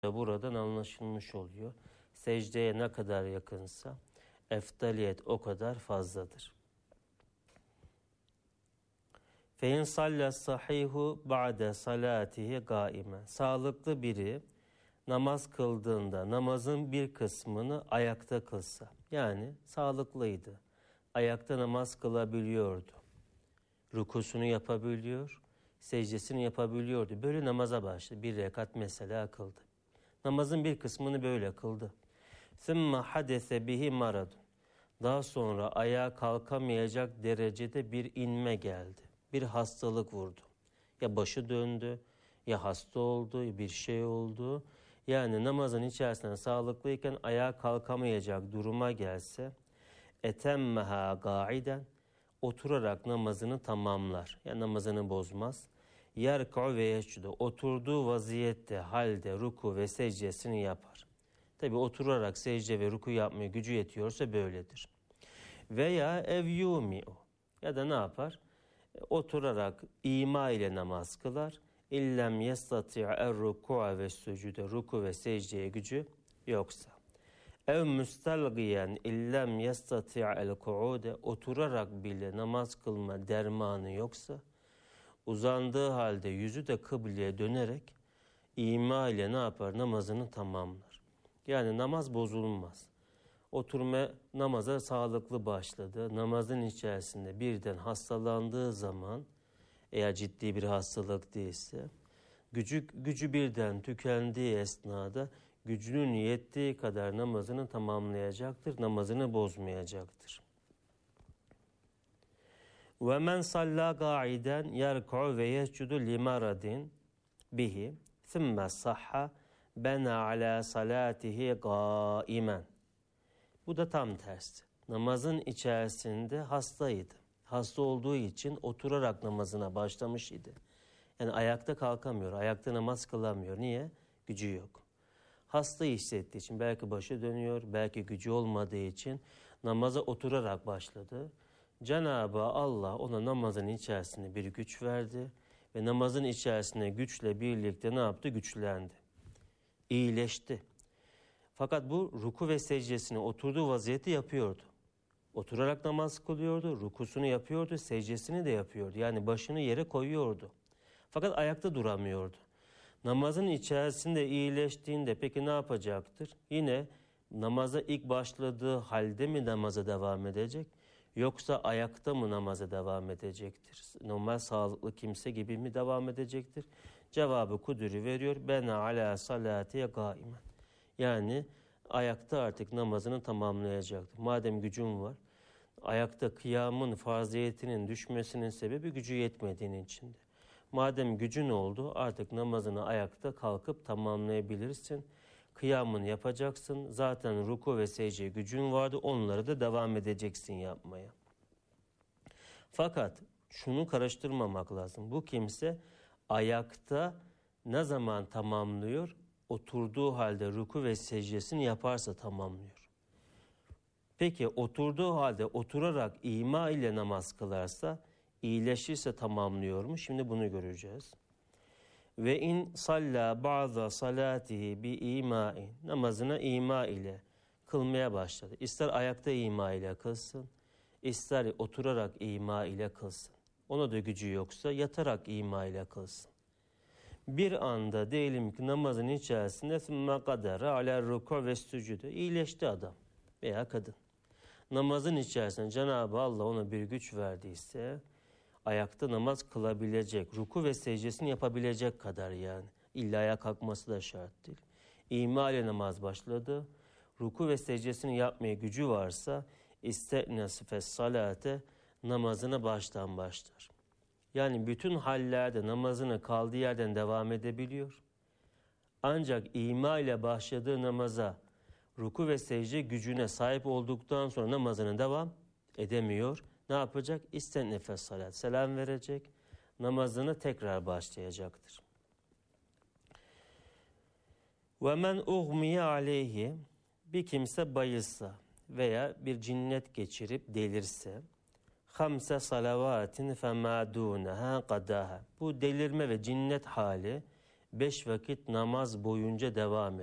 buradan anlaşılmış oluyor. Secdeye ne kadar yakınsa eftaliyet o kadar fazladır. Fein salla sahihu ba'de salatihi gaimen. Sağlıklı biri namaz kıldığında namazın bir kısmını ayakta kılsa. Yani sağlıklıydı. Ayakta namaz kılabiliyordu. Rukusunu yapabiliyor, secdesini yapabiliyordu. Böyle namaza başladı. Bir rekat mesela kıldı. Namazın bir kısmını böyle kıldı. ثُمَّ حَدَثَ بِهِ مَرَضٌ. Daha sonra ayağa kalkamayacak derecede bir inme geldi. Bir hastalık vurdu. Ya başı döndü, ya hasta oldu, ya bir şey oldu. Yani namazın içerisinde sağlıklıyken ayağa kalkamayacak duruma gelse etemmeha gaiden, oturarak namazını tamamlar. Yani namazını bozmaz. Yerka'u ve yeşcudu, oturduğu vaziyette halde ruku ve secdesini yapar. Tabi oturarak secde ve ruku yapmaya gücü yetiyorsa böyledir. Veya ev yumi'u, ya da ne yapar? Oturarak ima ile namaz kılar. İllem yestati'er ruku'a ve sucude, ruku ve secdeye gücü yoksa. Ev müstelgiyen illem yestati'el ku'ude, oturarak bile namaz kılma dermanı yoksa, uzandığı halde yüzü de kıbleye dönerek ima ile ne yapar? Namazını tamamlar. Yani namaz bozulmaz. Oturma namaza sağlıklı başladı. Namazın içerisinde birden hastalandığı zaman, eğer ciddi bir hastalık değilse, gücü birden tükendiği esnada gücünün yettiği kadar namazını tamamlayacaktır. Namazını bozmayacaktır. وَمَنْ صَلَّى قَاعِدًا يَرْكُعُ وَيَسْجُدُ لِمَرَضٍ بِهِ ثُمَّ صَحَّ بَنَى عَلَى صَلَاتِهِ قَائِمًا. Bu da tam tersi. Namazın içerisinde hastaydı. Hasta olduğu için oturarak namazına başlamış idi. Yani ayakta kalkamıyor, ayakta namaz kılamıyor. Niye? Gücü yok. Hasta hissettiği için, belki başı dönüyor, belki gücü olmadığı için namaza oturarak başladı. Cenab-ı Allah ona namazın içerisinde bir güç verdi ve namazın içerisinde güçle birlikte ne yaptı? Güçlendi. İyileşti. Fakat bu ruku ve secdesini oturduğu vaziyette yapıyordu. Oturarak namaz kılıyordu, rukusunu yapıyordu, secdesini de yapıyordu. Yani başını yere koyuyordu. Fakat ayakta duramıyordu. Namazın içerisinde iyileştiğinde peki ne yapacaktır? Yine namaza ilk başladığı halde mi namaza devam edecek? Yoksa ayakta mı namaza devam edecektir? Normal sağlıklı kimse gibi mi devam edecektir? Cevabı Kudri veriyor. Bena ala salatiye gaimen. Yani ayakta artık namazını tamamlayacaktır. Madem gücün var, ayakta kıyamın farziyetinin düşmesinin sebebi gücü yetmediğinin içinde. Madem gücün oldu, artık namazını ayakta kalkıp tamamlayabilirsin. Kıyamını yapacaksın. Zaten ruku ve secdeye gücün vardı. Onları da devam edeceksin yapmaya. Fakat şunu karıştırmamak lazım. Bu kimse ayakta ne zaman tamamlıyor? Oturduğu halde ruku ve secdesini yaparsa tamamlıyor. Peki oturduğu halde oturarak ima ile namaz kılarsa, iyileşirse tamamlıyor mu? Şimdi bunu göreceğiz. Ve in salla ba'da salatihi bi ima'in, namazına ima ile kılmaya başladı. İster ayakta ima ile kılsın, ister oturarak ima ile kılsın. Ona da gücü yoksa yatarak ima ile kılsın. Bir anda diyelim ki namazın içerisinde ثُمَّ قَدَرَ عَلَى الرُّكُعِ وَالسُّجُودِ, iyileşti adam veya kadın. Namazın içerisinde Cenab-ı Allah ona bir güç verdiyse ayakta namaz kılabilecek, ruku ve secdesini yapabilecek kadar yani. İlla ayağa kalkması da şart değil. İma ile namaz başladı. Ruku ve secdesini yapmaya gücü varsa iste'nes fes salate, namazına baştan başlar. Yani bütün hallerde namazını kaldığı yerden devam edebiliyor. Ancak ima ile başladığı namaza ruku ve secde gücüne sahip olduktan sonra namazını devam edemiyor. Ne yapacak? İstennefes salat, selam verecek. Namazını tekrar başlayacaktır. وَمَنْ اُغْمِيَ عَلَيْهِ, bir kimse bayılsa veya bir cinnet geçirip delirse, hamse salavatin fema dunaha qadaha. Bu delirme ve cinnet hali 5 vakit namaz boyunca devam